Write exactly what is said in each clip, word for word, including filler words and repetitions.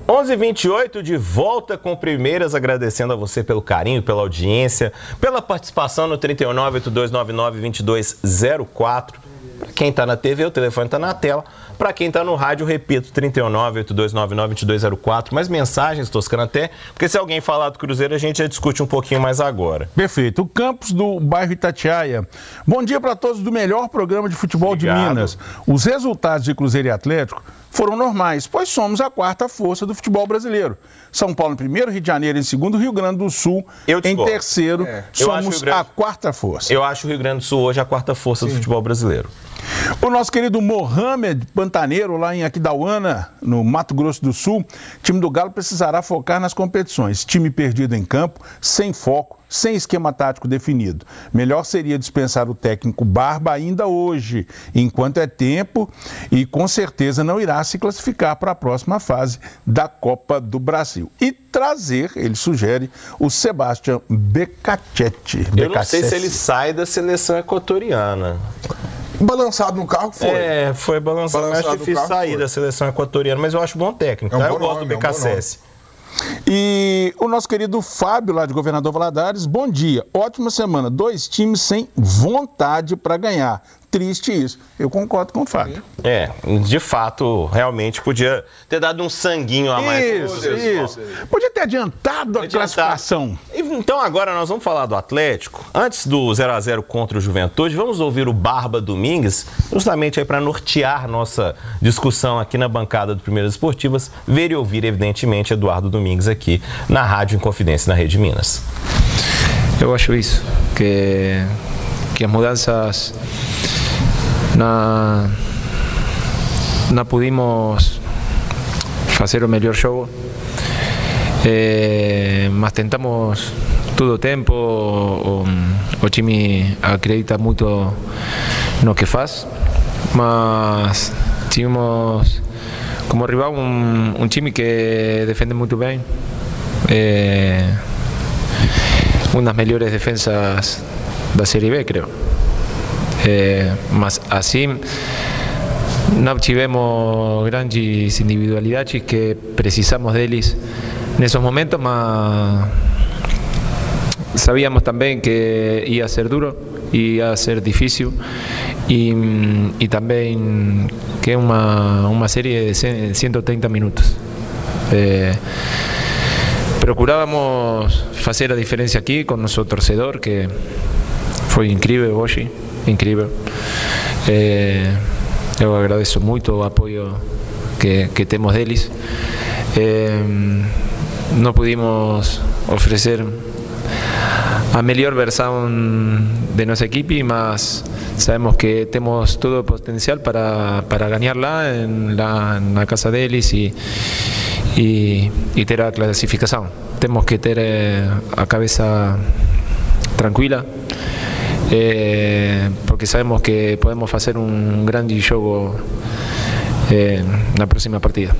onze e vinte e oito, de volta com Primeiras, agradecendo a você pelo carinho, pela audiência, pela participação no trinta e um, nove oito dois nove nove, dois dois zero quatro. Para quem está na T V, o telefone está na tela. Para quem está no rádio, repito, trinta e um, nove oito dois nove nove, dois dois zero quatro. Mais mensagens, Toscano, até, porque se alguém falar do Cruzeiro, a gente já discute um pouquinho mais agora. Perfeito. O Campos do bairro Itatiaia. Bom dia para todos do melhor programa de futebol Obrigado. de Minas. Os resultados de Cruzeiro e Atlético foram normais, pois somos a quarta força do futebol brasileiro. São Paulo em primeiro, Rio de Janeiro em segundo, Rio Grande do Sul em terceiro. É. Somos Grande... a quarta força. Eu acho o Rio Grande do Sul hoje a quarta força Sim. do futebol brasileiro. O nosso querido Mohamed Pantaneiro, lá em Aquidauana, no Mato Grosso do Sul, time do Galo precisará focar nas competições. Time perdido em campo, sem foco, sem esquema tático definido. Melhor seria dispensar o técnico Barba ainda hoje, enquanto é tempo, e com certeza não irá se classificar para a próxima fase da Copa do Brasil. E trazer, ele sugere, o Sebastião Beccacetti. Eu não sei se ele sai da seleção equatoriana. Balançado no carro foi. É, foi balançado, balançado mas difícil sair foi. da seleção equatoriana, mas eu acho bom técnico, é um tá? Eu gosto nome, do Beccacetti. É um e o nosso querido Fábio, lá de Governador Valadares, bom dia, ótima semana, dois times sem vontade para ganhar. Triste isso. Eu concordo com o Fábio. É, de fato, realmente podia ter dado um sanguinho a mais. Isso, isso. Podia ter adiantado a classificação. Então agora nós vamos falar do Atlético. Antes do zero a zero contra o Juventude, vamos ouvir o Barba Domingues, justamente aí para nortear nossa discussão aqui na bancada do Primeiras Esportivas, ver e ouvir, evidentemente, Eduardo Domingues aqui na Rádio Inconfidência, na Rede Minas. Eu acho isso, que, que as mudanças não, não pudimos fazer o melhor jogo, eh, mas tentamos todo o tempo, o, o time acredita muito no que faz, mas tínhamos como rival um, um time que defende muito bem, eh, uma das melhores defensas da Série B, creio. Eh, mas assim não tivemos grandes individualidades que precisamos deles nesses momentos, mas sabíamos também que ia ser duro, ia ser difícil e, e também que é uma, uma série de ciento treinta minutos. Eh, procurávamos fazer a diferença aqui com nosso torcedor, que foi incrível hoje. Incrível. Eh, eu agradeço muito o apoio que, que temos deles. Eh, não pudimos oferecer a melhor versão de nossa equipe, mas sabemos que temos todo o potencial para, para ganhar lá, em, lá na casa deles e, e, e ter a classificação. Temos que ter eh, a cabeça tranquila. Eh, porque sabemos que podemos fazer um grande jogo eh, na próxima partida.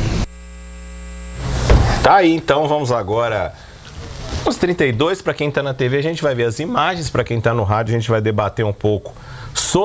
Tá aí, então vamos agora os trinta e dois. Para quem está na T V, a gente vai ver as imagens. Para quem está no rádio, a gente vai debater um pouco sobre